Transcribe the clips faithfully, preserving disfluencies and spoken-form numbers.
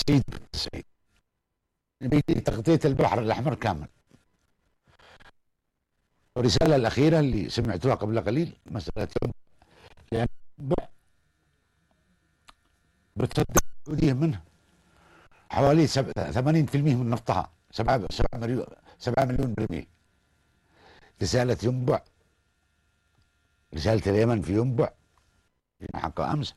تسعيد بالتسعيد. نبي تغطية البحر الأحمر كامل. الرسالة الأخيرة اللي سمعتوها قبل قليل مسألة ينبع، لأن ينبع بتصدر السعودية منه حوالي ثمانين بالمئة من نفطها، سبعة مليون سبعة مليون برميل. رسالة ينبع، رسالة اليمن في ينبع في حقها أمس،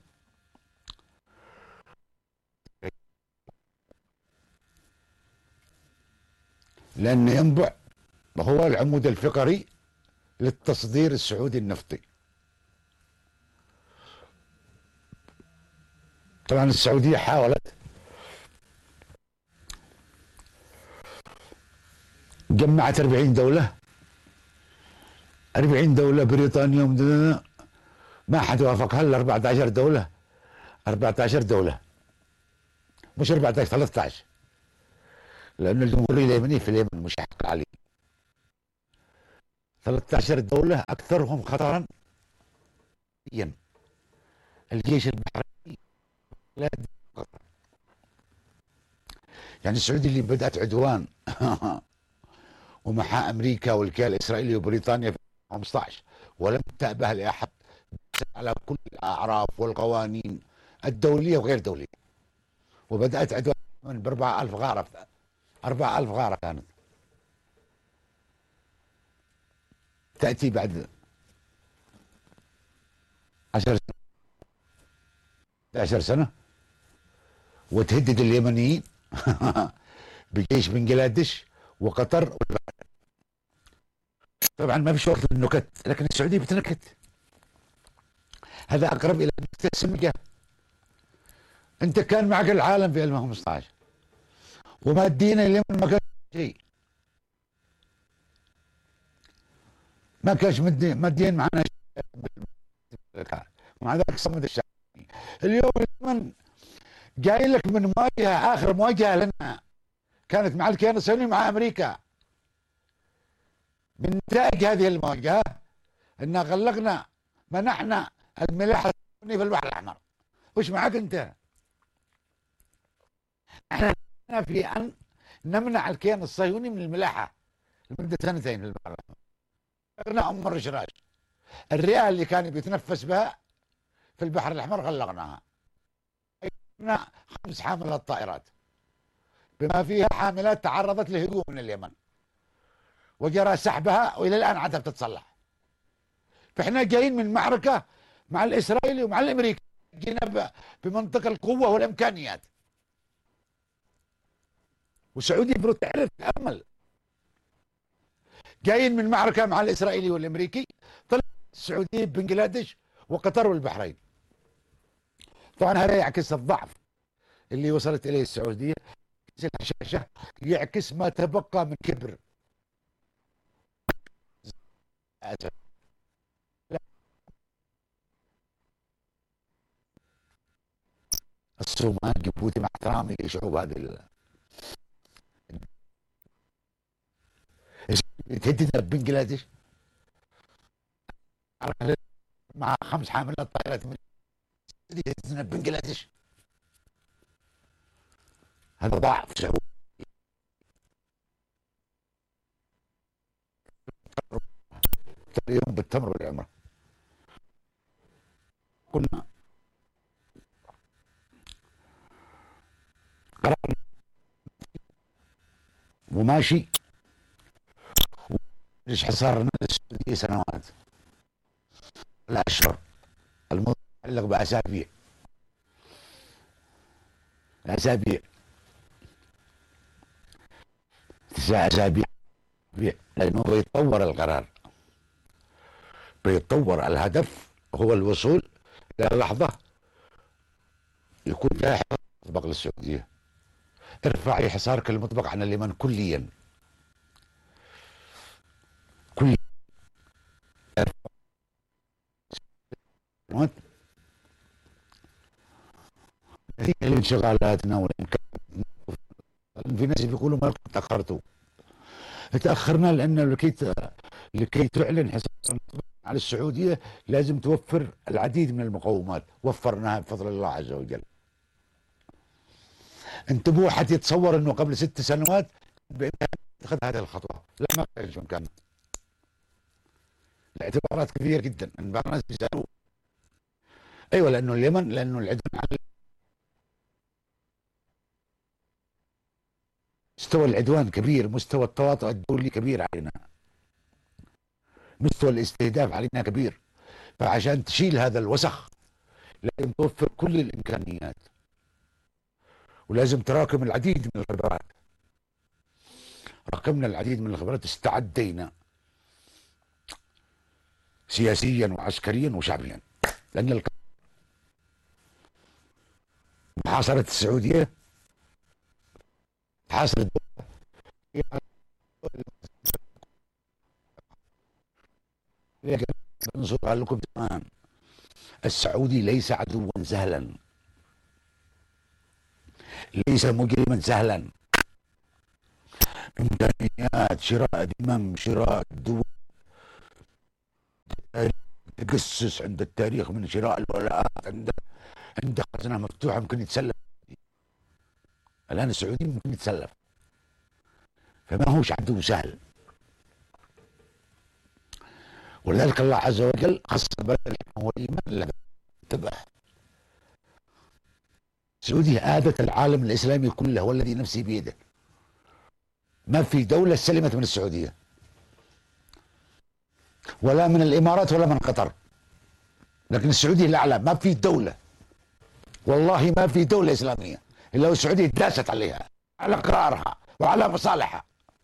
لأن ينبع هو العمود الفقري للتصدير السعودي النفطي. طبعا السعودية حاولت جمعت أربعين دولة، أربعين دولة، بريطانيا ما حد وافقها الا أربعة عشر دولة، أربعة عشر دولة مش أربعة عشر، ثلاثة عشر، لأن الجمهورية اليمنية في اليمن مش حق عليه. ثلاثة عشر دولة أكثرهم خطرا الجيش البحريني، لا خطر. يعني السعودية اللي بدأت عدوان ومعها أمريكا والكيان الإسرائيلي وبريطانيا في خمسة عشر ولم تأبه لأحد على كل الأعراف والقوانين الدولية وغير دولية، وبدأت عدوان ب أربعة آلاف غارة، أربعة آلاف غارة كانت تأتي بعد عشر سنة عشر سنة وتهدد اليمنيين بجيش بنجلاديش وقطر. طبعا ما فيش وقت للنكت، لكن السعودية بتنكت، هذا أقرب إلى النكتة السمجة. أنت كان معك العالم في ألفين وخمسة عشر ومادينا اليمن ما كان شيء، ما كانش ماديين معنا شيء، ومع ذلك صمد الشعب. اليوم اليمن جاي لك من مواجهة، آخر مواجهة لنا كانت مع الكيان الصهيوني مع أمريكا. من نتائج هذه المواجهة أن غلقنا، منحنا الملاحة الصهيونية في البحر الأحمر. وش معك أنت؟ احنا في أن نمنع الكيان الصهيوني من الملاحة لمدة سنتين في البحر الأحمر. غلقنا أم الرشراش، الرئة اللي كان بيتنفس بها في البحر الأحمر غلقناها. خمس حاملات طائرات بما فيها حاملات تعرضت لهجوم من اليمن وجرى سحبها، والى الان عادها بتتصلح. فاحنا جايين من معركه مع الاسرائيلي ومع الامريكي، جينا بمنطق القوه والامكانيات. والسعوديه المفروض تعرف تامل، جايين من معركه مع الاسرائيلي والامريكي، طلع السعوديه بنجلاديش وقطر والبحرين. طبعا هذا يعكس الضعف اللي وصلت اليه السعوديه، الحشاشة، يعكس ما تبقى من كبر. الصومال، جيبوتي، مع احترامي لشعوب هذه تهددنا بنجلاديش مع خمس حاملات طائرات من تهددنا بنجلاديش. هذا ضعف شعوب. اليوم بالتمر والعمره كنا قرار وماشي، ليش حصارنا السعوديه سنوات لا اشهر، المتعلق باسابيع اسابيع تسع اسابيع، لانه بيتطور القرار، بيتطور. الهدف هو الوصول الى لحظه يكون فيها حصار مطبق للسعوديه. ارفعي حصارك المطبق عن اليمن كليا، كليا. نتيجة لانشغالاتنا والامكانيات، في ناس بيقولوا ما تاخرتوا. تاخرنا لان لكي لكي تعلن حصار على السعوديه لازم توفر العديد من المقومات، وفرناها بفضل الله عز وجل. انتبهوا، حد يتصور انه قبل ست سنوات بامكانه اتخذ هذه الخطوه، لا ما كان بامكانه. الاعتبارات كبيره جدا، بعض الناس بيسالوا ايوه لانه اليمن، لانه العدوان على مستوى العدوان كبير، مستوى التواطؤ الدولي كبير علينا، مستوى الاستهداف علينا كبير. فعشان تشيل هذا الوسخ لازم توفر كل الامكانيات، ولازم تراكم العديد من الخبرات. راكمنا العديد من الخبرات، استعدينا سياسيا وعسكريا وشعبيا، لان محاصرة السعودية حاصر الدولة. بنصرها لكم تمام. السعودي ليس عدوا سهلا، ليس مجرما سهلا. امكانيات شراء دمم، شراء دول، تجسس عند التاريخ من شراء الولاءات، عند عند خزنه مفتوحه ممكن يتسلف. الان السعودي ممكن يتسلف، فما هوش عدو سهل. ولذلك الله عز وجل خص بلد الحكمه والايمان له. انتبه، السعوديه آذت العالم الاسلامي كله والذي نفسي بيده. ما في دوله سلمت من السعوديه، ولا من الامارات ولا من قطر، لكن السعوديه الاعلى. ما في دوله، والله ما في دوله اسلاميه الا والسعوديه داست عليها، على قرارها وعلى مصالحها،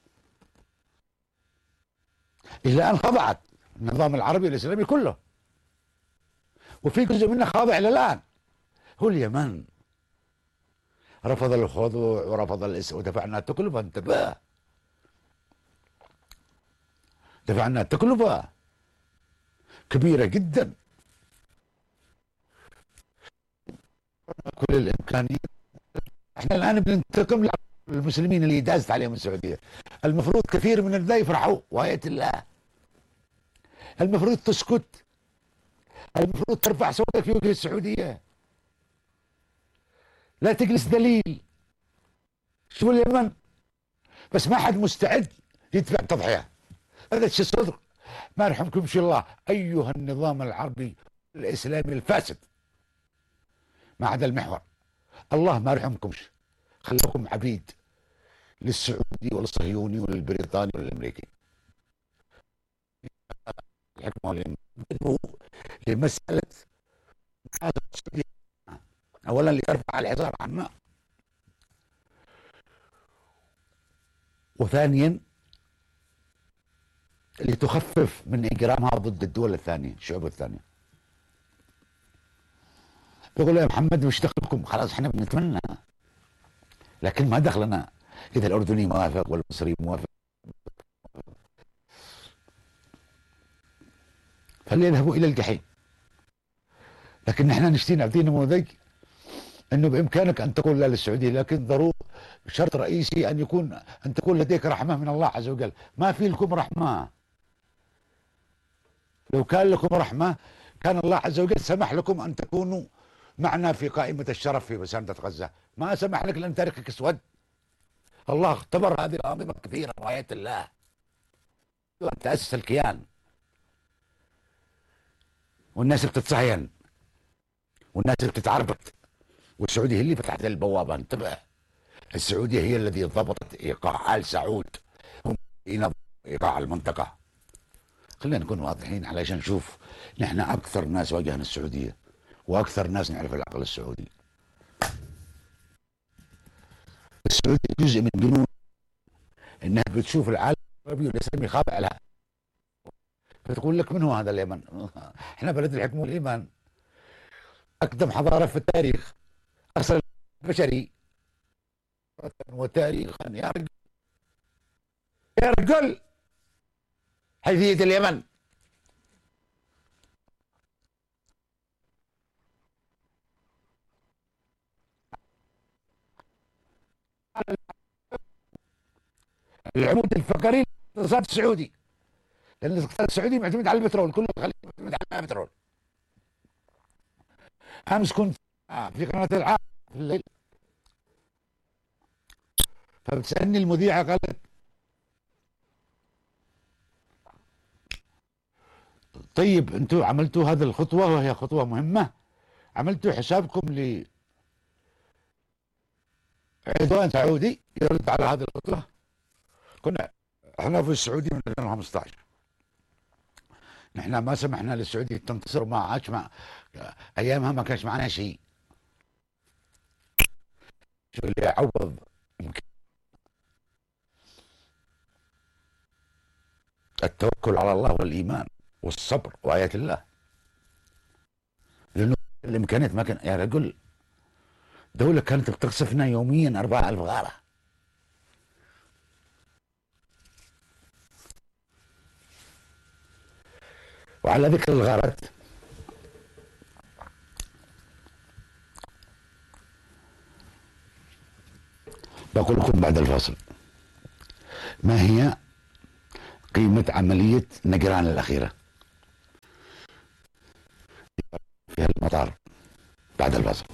الا ان خضعت النظام العربي الاسلامي كله، وفي جزء منه خاضع الى الان. هو اليمن رفض الخضوع ورفض الاسم ودفعنا التكلفه. انتبه، دفعنا التكلفه كبيره جدا. كل الامكانيات. احنا الان بننتقم للمسلمين اللي دازت عليهم السعوديه. المفروض كثير من الذين يفرحوا وآية الله، المفروض تسكت، المفروض ترفع صوتك في وجه السعوديه، لا تجلس دليل. شو اليمن بس ما حد مستعد يدفع تضحيه. هذا الشيء صدق. ما يرحمكم شاء الله ايها النظام العربي الاسلامي الفاسد، ما عدا المحور. الله ما يرحمكمش، خلوكم عبيد للسعودي والصهيوني وللبريطاني وللامريكي. الحكمه لمساله اولا ليرفع الحصار عنا، وثانيا لتخفف من اجرامها ضد الدول الثانيه، الشعوب الثانيه. بيقول يا محمد مش دخلكم، خلاص احنا بنتمنى، لكن ما دخلنا. اذا الاردني موافق والمصري موافق فليذهبوا الى الجحيم. لكن نحن نشتي نعطي نموذج انه بامكانك ان تقول لا للسعوديه، لكن ضروري شرط رئيسي ان يكون ان تكون لديك رحمه من الله عز وجل. ما في لكم رحمه. لو كان لكم رحمه كان الله عز وجل سمح لكم ان تكونوا معنا في قائمه الشرف في مسانده غزه. ما سمح لك لان تاريخك اسود. الله اختبر هذه الانظمه كثيرا وآية الله. تاسس الكيان والناس بتتصهين والناس بتتعربط، والسعوديه هي اللي فتحت البوابه. انتبه، السعوديه هي التي ضبطت ايقاع ال سعود، هم ينظموا ايقاع المنطقه. خلينا نكون واضحين علشان نشوف. نحن اكثر ناس واجهنا السعوديه واكثر ناس نعرف العقل السعودي. السعوديه جزء من جنون انها بتشوف العالم العربي والاسلامي خاضع لها، فتقول لك من هو هذا اليمن؟ احنا بلد الحكم والايمان، اقدم حضاره في التاريخ، اصل بشري وتاريخا. يا رجل يا رجل، حيثية اليمن العمود الفقري للاقتصاد السعودي، لان الاقتصاد السعودي معتمد على البترول، كل الخليج معتمد على البترول. امس كنت في قناه العالم في الليل، فبتسألني المذيعة قالت طيب انتم عملتوا هذه الخطوة وهي خطوة مهمة، عملتوا حسابكم لعدوان سعودي يرد على هذه الخطوة؟ كنا احنا في السعودية من ألفين وخمسة عشر، نحن ما سمحنا للسعودية تنتصر، ما عادش مع ايامها ما كانش معنا شيء. شو اللي يعوض التوكل على الله والإيمان والصبر وآيات الله، لأنه الإمكانيات ما كان. يا رجل دولة كانت بتقصفنا يوميا أربعة ألف غارة، وعلى ذكر الغارات بقول لكم بعد الفاصل ما هي قيمة عملية نجران الأخيرة في المطار بعد الفاصل.